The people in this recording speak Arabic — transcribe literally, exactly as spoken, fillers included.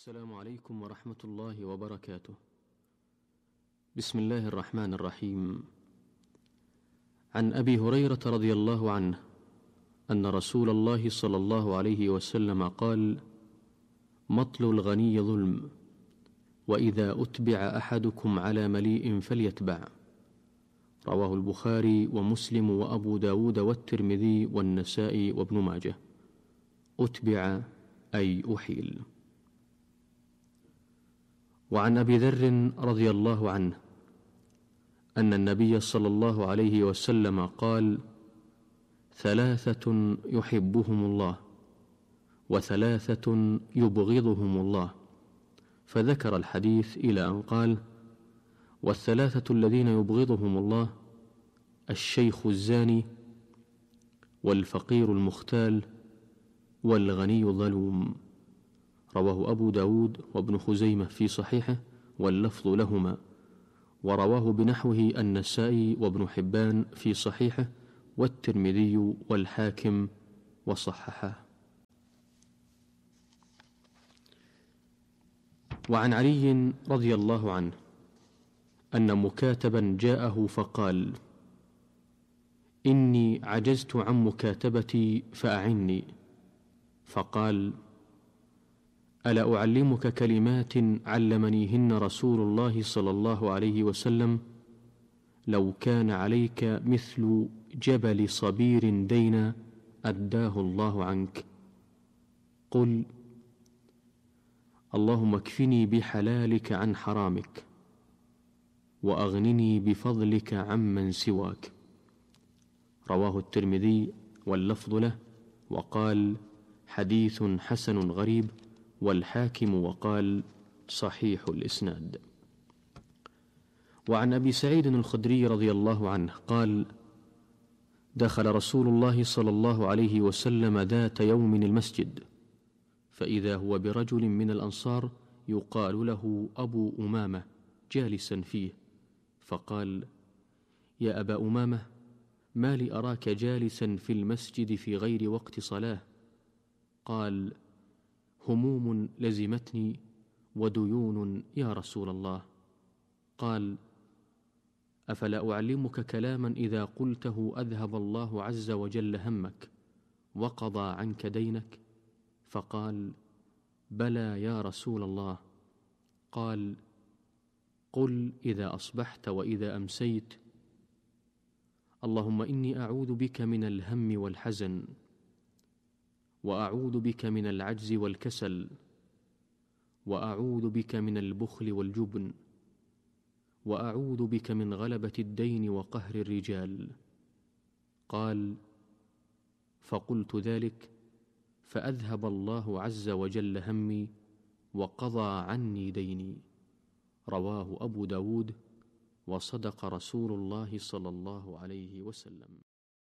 السلام عليكم ورحمة الله وبركاته. بسم الله الرحمن الرحيم. عن أبي هريرة رضي الله عنه أن رسول الله صلى الله عليه وسلم قال: مطل الغني ظلم، وإذا أتبع أحدكم على مليء فليتبع. رواه البخاري ومسلم وأبو داود والترمذي والنسائي وابن ماجه. أتبع أي أحيل. وعن أبي ذر رضي الله عنه أن النبي صلى الله عليه وسلم قال: ثلاثة يحبهم الله وثلاثة يبغضهم الله، فذكر الحديث إلى أن قال: والثلاثة الذين يبغضهم الله الشيخ الزاني والفقير المختال والغني الظلوم. رواه أبو داود وابن خزيمة في صحيحه واللفظ لهما، ورواه بنحوه النسائي وابن حبان في صحيحه والترمذي والحاكم وصححه. وعن علي رضي الله عنه أن مكاتبا جاءه فقال: إني عجزت عن مكاتبتي فأعني. فقال: ألا أعلمك كلمات علمنيهن رسول الله صلى الله عليه وسلم؟ لو كان عليك مثل جبل صبير دينا أداه الله عنك. قل: اللهم اكفني بحلالك عن حرامك، وأغنني بفضلك عمن سواك. رواه الترمذي واللفظ له، وقال: حديث حسن غريب، والحاكم وقال: صحيح الإسناد. وعن أبي سعيد الخدري رضي الله عنه قال: دخل رسول الله صلى الله عليه وسلم ذات يوم المسجد، فإذا هو برجل من الأنصار يقال له أبو أمامة جالسا فيه، فقال: يا أبا أمامة، ما لي أراك جالسا في المسجد في غير وقت صلاة؟ قال: هموم لزمتني وديون يا رسول الله. قال: أفلا أعلمك كلاما إذا قلته أذهب الله عز وجل همك وقضى عنك دينك؟ فقال: بلى يا رسول الله. قال: قل إذا أصبحت وإذا أمسيت: اللهم إني أعوذ بك من الهم والحزن، وأعوذ بك من العجز والكسل، وأعوذ بك من البخل والجبن، وأعوذ بك من غلبة الدين وقهر الرجال. قال: فقلت ذلك فأذهب الله عز وجل همي وقضى عني ديني. رواه أبو داود، وصدق رسول الله صلى الله عليه وسلم.